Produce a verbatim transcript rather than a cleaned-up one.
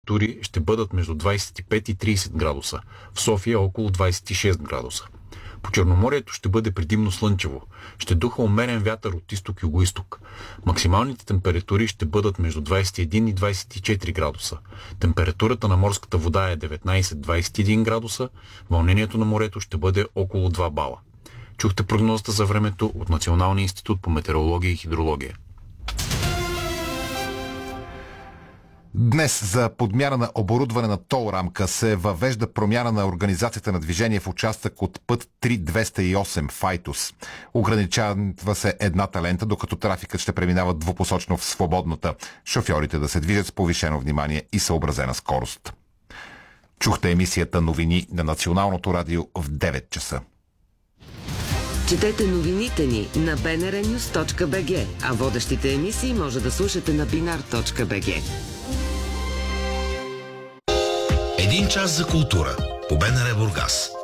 температури ще бъдат между двадесет и пет и тридесет градуса. В София около двадесет и шест градуса. По Черноморието ще бъде предимно слънчево. Ще духа умерен вятър от изток-югоизток. Максималните температури ще бъдат между двадесет и един и двадесет и четири градуса. Температурата на морската вода е деветнадесет до двадесет и един градуса. Вълнението на морето ще бъде около два бала. Чухте прогнозата за времето от Националния институт по метеорология и хидрология. Днес за подмяна на оборудване на тол рамка се въвежда промяна на организацията на движение в участък от път три двеста и осем в Айтос. Ограничава се едната лента, докато трафикът ще преминава двупосочно в свободната. Шофьорите да се движат с повишено внимание и съобразена скорост. Чухте емисията новини на Националното радио в девет часа. Четете новините ни на би ен ар нюз точка би джи, а водещите емисии може да слушате на бинар точка би джи. Един час за култура по БНР Бургас.